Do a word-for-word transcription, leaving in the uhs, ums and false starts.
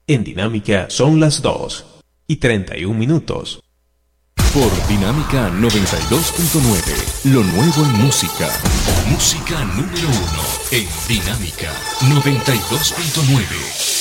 En Dinámica son las dos y treinta y un minutos. Por Dinámica noventa y dos punto nueve, lo nuevo en música. Música número uno en Dinámica noventa y dos punto nueve.